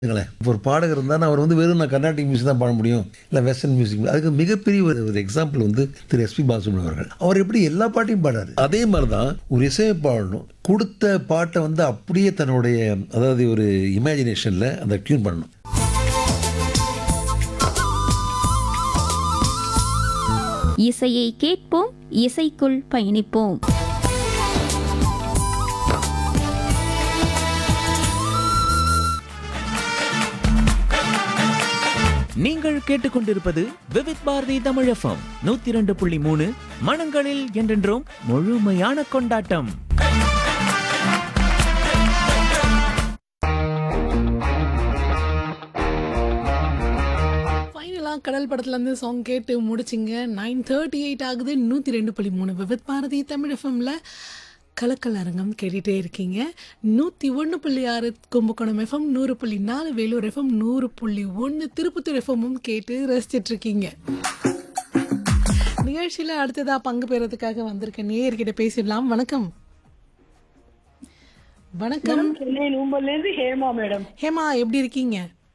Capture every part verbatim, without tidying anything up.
ங்களேன். ஒரு பாடகர் இருந்தாருன்னா, அவர் வந்து வெறும் நான் கர்நாடிக் மியூசிக் தான் பாட முடியும். இல்ல வெஸ்டர்ன் மியூசிக். அதுக்கு மிகப்பெரிய ஒரு ஒரு எக்ஸாம்பிள் வந்து திரு எஸ்பி பாலசுப்ரமணியம் அவர்கள். அவர் எப்படி எல்லா பாட்டையும் பாடாரு. அதே மாரி தான் ஒரு இசையமைப்பாளனும் குடுத்த பாட்ட வந்து அப்படியே தன்னுடைய அதாவது ஒரு இமேஜினேஷன்ல அந்த டியூன் பண்ணணும். இசையை கேட்போம், இசைக்குள் பயணிப்போம். நீங்கள் கேட்டுக்கொண்டிருப்பது விவித் பாரதி தமிழ் எஃப்எம் நூத்தி இரண்டு புள்ளி மூணு மனங்களில் என்றென்றும் முழுமையான கொண்டாட்டம். ஃபைனலாக கடல் படத்துலேருந்து சாங் கேட்டு முடிச்சிங்க. நைன் தேர்ட்டி எயிட் ஆகுது. நூற்றி ரெண்டு புள்ளி மூணு விவித் பாரதி தமிழ் எஃப்எம்ல கலக்கல் அரங்கம் கேட்டுகிட்டே இருக்கீங்க. நூற்றி ஒன்று புள்ளி ஆறு கும்பகோணம் எஃப்எம், நூறு புள்ளி நாலு வேலூர் எஃப்எம், நூறு புள்ளி ஒன்று திருப்பத்தூர் எஃப்எம்மும் கேட்டு ரசிச்சிட்டு இருக்கீங்க. நிகழ்ச்சியில் அடுத்ததாக பங்கு பெறதுக்காக வந்திருக்க நேயர்கிட்ட பேசிடலாம். வணக்கம். வணக்கம். சென்னை நூம்பல்லேருந்து ஹேமா மேடம். ஹேமா, எப்படி இருக்கீங்க?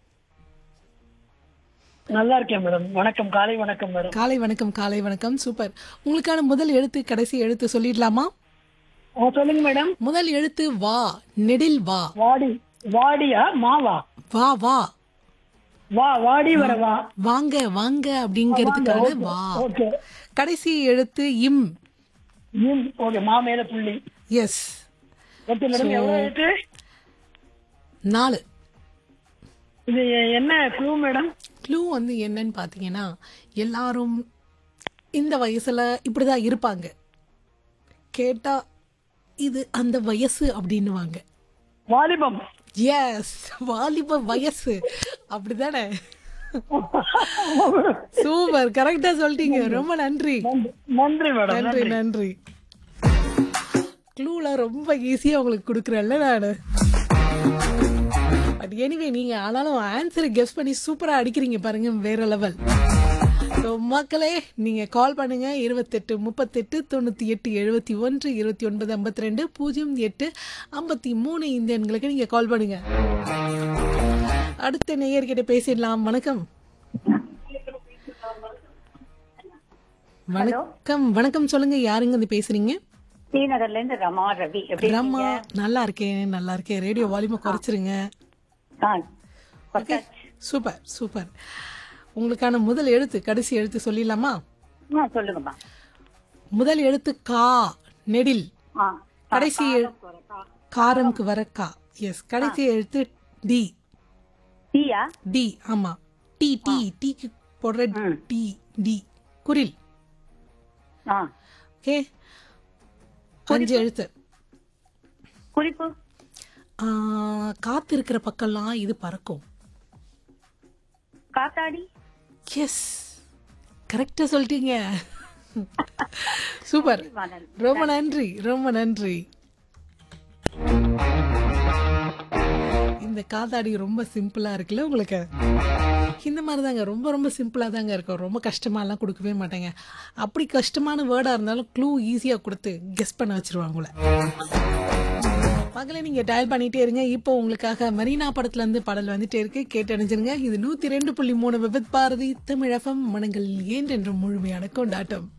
நல்லா இருக்கேன் மேடம். வணக்கம், காலை வணக்கம் மேடம். காலை வணக்கம். காலை வணக்கம். சூப்பர். உங்களுக்கான முதல் எழுத்து கடைசி எழுத்து சொல்லிடலாமா? ஆ, சொல்லுங்க மேடம். முதல் எழுத்து வா. நெடில் வா. வாடி. வாடியா மாவா? வா வா வா வாடி வர வா. வாங்க வாங்க அப்படிங்கிறதுக்கான வா. ஓகே. கடைசி எழுத்து இம். இம். ஓகே. மா மேல புள்ளி. எஸ். Okay madam. எவ்வளவு எழுத்து? நாலு. இது என்ன க்ளூ மேடம்? க்ளூ வந்து என்னன்னு பார்த்தீங்கன்னா, எல்லாரும் இந்த வயசுல இப்படிதான் இருப்பாங்க. கேட்டா இது அந்த வயசு அப்படின்னுவாங்க. வாலிபம். எஸ், வாலிப வயசு. அப்படிதானே? சூப்பர், கரெக்டா சொல்லிட்டீங்க. ரொம்ப நன்றி. நன்றி மேடம். நன்றி நன்றி. க்ளூல ரொம்ப ஈஸியா உங்களுக்கு கொடுக்குறேன்ல நானு. பட் எனிவே, நீங்க ஆனாலும் ஆன்சரை கெஸ் பண்ணி சூப்பரா அடிக்கிறீங்க பாருங்க, வேற லெவல். ஸோ மக்களே, நீங்கள் கால் பண்ணுங்க. இருபத்தெட்டு முப்பத்தெட்டு தொண்ணூற்றி எட்டு எழுபத்தி ஒன்று இருபத்தி ஒன்பது ஐம்பத்தி ரெண்டு பூஜ்ஜியம் எட்டு ஐம்பத்தி மூணு இந்த எண்களுக்கு நீங்கள் கால் பண்ணுங்க. அடுத்த நேயர்கிட்ட பேசிடலாம். வணக்கம். வணக்கம். வணக்கம், சொல்லுங்க. யாருங்க வந்து பேசுறீங்க? ஸ்ரீநகர்ல இருந்து ரமா ரவி. எப்படி ரமா, இருக்கீங்க? நல்லா இருக்கேன் நல்லா இருக்கேன். ரேடியோ வால்யூமை குறைச்சிருங்க. ஆ, ஓகே, சூப்பர் சூப்பர். உங்களுக்கான முதல் எழுத்து கடைசி எழுத்து சொல்லிடலாமா? ஆ, சொல்லுங்கம்மா. முதல் எழுத்து கா. நெடில். ஆ, கடைசி எழு- காரம்க்கு வர கா. எஸ். கடைசி எழுத்து டி. டீயா? டி. ஆமா, டி. டி டீக்கு போடுற டி. டி. குரில். ஆ, ஓகே. அஞ்சு எழுத்து. குறிப்பு. ஆ, காத்து இருக்கிற பக்கம்லாம் இது பறக்கும். காத்தாடி. எஸ், கரெக்டா சொல்லிட்டீங்க. சூப்பர், ரொம்ப நன்றி ரொம்ப நன்றி. இந்த காத்தாடி ரொம்ப சிம்பிளா இருக்குல்ல உங்களுக்கு? இந்த மாதிரி தாங்க, ரொம்ப ரொம்ப சிம்பிளா தாங்க இருக்கும். ரொம்ப கஷ்டமாலாம் கொடுக்கவே மாட்டேங்க. அப்படி கஷ்டமான வேர்டா இருந்தாலும் க்ளூ ஈஸியா கொடுத்து கெஸ் பண்ண வச்சிருவாங்க உங்களை. மகளே, நீங்க டயல் பண்ணிட்டே இருங்க. இப்போ உங்களுக்காக மரீனா படத்துல இருந்து பாடல் வந்துட்டே இருக்கு, கேட்டு அணிஞ்சிருங்க. இது நூத்தி ரெண்டு புள்ளி மூணு விபத் பாரதி தமிழ் எஃப்எம், மனங்கள் ஏன் என்ற முழுமையான கொண்டாட்டம்.